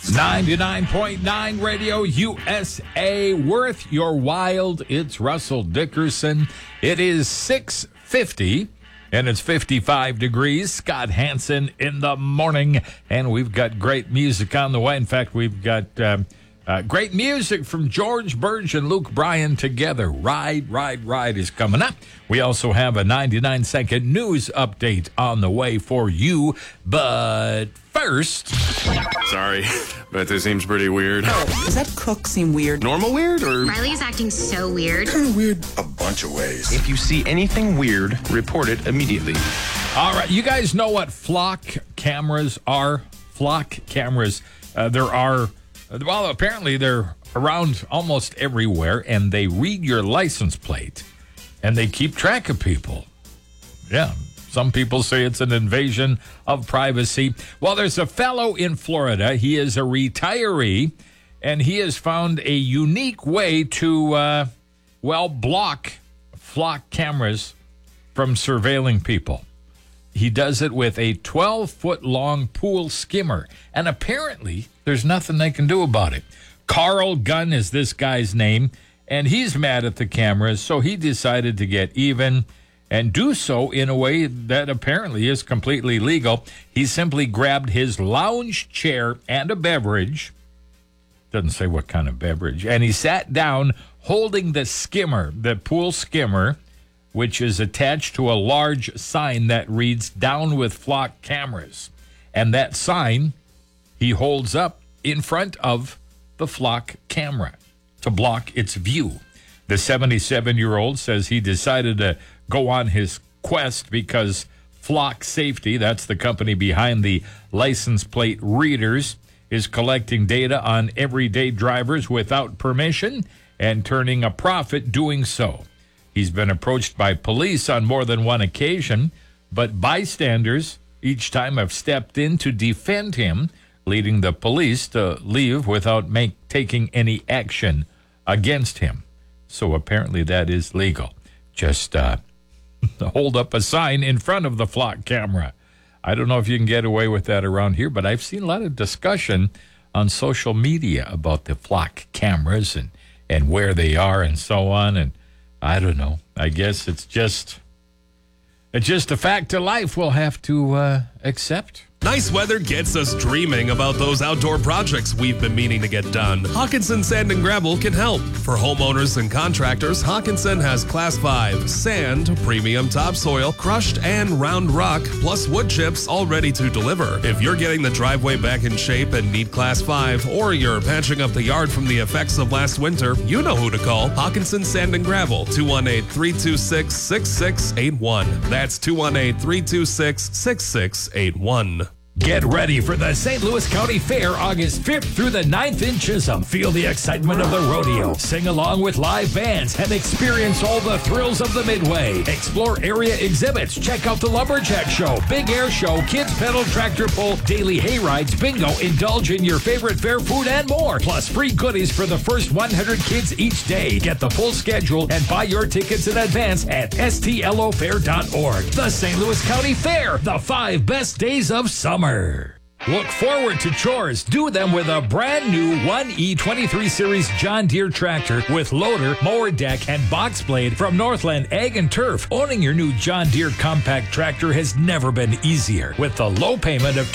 99.9 Radio USA, worth your wild. It's Russell Dickerson. It is 6:50, and it's 55 degrees. Scott Hansen in the morning, and we've got great music on the way. In fact, we've got great music from George Burge and Luke Bryan together. Ride, Ride, Ride is coming up. We also have a 99-second news update on the way for you. But first... Sorry, but this seems pretty weird. Does that cook seem weird? Normal weird, or...? Riley is acting so weird. Kind of weird a bunch of ways. If you see anything weird, report it immediately. All right, you guys know what flock cameras are? Flock cameras, apparently they're around almost everywhere, and they read your license plate, and they keep track of people. Yeah, some people say it's an invasion of privacy. Well, there's a fellow in Florida. He is a retiree, and he has found a unique way to, block flock cameras from surveilling people. He does it with a 12-foot-long pool skimmer, and apparently there's nothing they can do about it. Carl Gunn is this guy's name, and he's mad at the cameras, so he decided to get even and do so in a way that apparently is completely legal. He simply grabbed his lounge chair and a beverage, doesn't say what kind of beverage, and he sat down holding the skimmer, the pool skimmer, which is attached to a large sign that reads, "Down with Flock Cameras." And that sign he holds up in front of the flock camera to block its view. The 77-year-old says he decided to go on his quest because Flock Safety, that's the company behind the license plate readers, is collecting data on everyday drivers without permission and turning a profit doing so. He's been approached by police on more than one occasion, but bystanders each time have stepped in to defend him, leading the police to leave without taking any action against him. So apparently that is legal. Just hold up a sign in front of the flock camera. I don't know if you can get away with that around here, but I've seen a lot of discussion on social media about the flock cameras and where they are and so on, and I don't know. I guess it's just a fact of life we'll have to accept. Nice weather gets us dreaming about those outdoor projects we've been meaning to get done. Hawkinson Sand and Gravel can help. For homeowners and contractors, Hawkinson has Class 5 sand, premium topsoil, crushed and round rock, plus wood chips all ready to deliver. If you're getting the driveway back in shape and need Class 5, or you're patching up the yard from the effects of last winter, you know who to call. Hawkinson Sand and Gravel, 218-326-6681. That's 218-326-6681. Get ready for the St. Louis County Fair August 5th through the 9th in Chisholm. Feel the excitement of the rodeo. Sing along with live bands and experience all the thrills of the Midway. Explore area exhibits. Check out the Lumberjack Show, Big Air Show, Kids Pedal Tractor Pull, daily hay rides, bingo, indulge in your favorite fair food and more. Plus free goodies for the first 100 kids each day. Get the full schedule and buy your tickets in advance at stlofair.org. The St. Louis County Fair, the 5 best days of summer. Look forward to chores. Do them with a brand new 1E23 Series John Deere tractor with loader, mower deck, and box blade from Northland Ag and Turf. Owning your new John Deere compact tractor has never been easier. With the low payment of